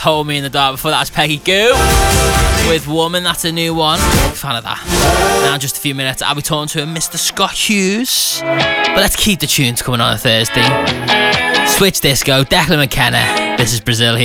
Hold Me in the Dark. Before that's Peggy Goo with Woman. That's a new one. Big fan of that. Now in just a few minutes I'll be talking to Mr. Scott Hughes, but let's keep the tunes coming on a Thursday. Switch Disco, Declan McKenna. This is Brazil here.